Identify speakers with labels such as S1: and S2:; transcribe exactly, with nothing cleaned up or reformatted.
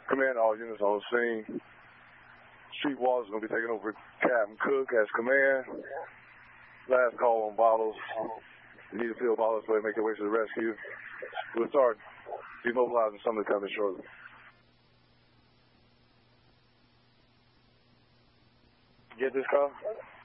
S1: Command all units on scene. Street Walls is going to be taken over Captain Cook as command. Last call on bottles. You need to fill bottles so they make their way to the rescue. We'll start demobilizing some of the company shortly. Get this call?